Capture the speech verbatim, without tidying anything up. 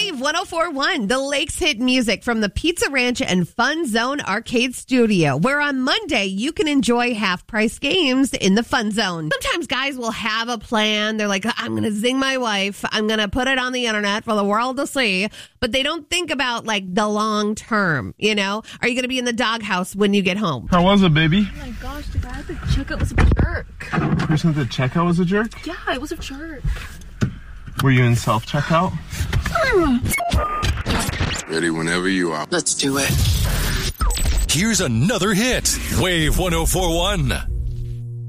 Wave one oh four point one, the Lakes hit music from the Pizza Ranch and Fun Zone Arcade Studio, where on Monday you can enjoy half-price games in the Fun Zone. Sometimes guys will have a plan. They're like, I'm going to zing my wife. I'm going to put it on the internet for the world to see. But they don't think about, like, the long term, you know? Are you going to be in the doghouse when you get home? How was it, baby? Oh my gosh, the guy at the checkout was a jerk. The person at the checkout was a jerk? Yeah, it was a jerk. Were you in self-checkout? Ready whenever you are. Let's do it. Here's another hit. Wave one oh four point one.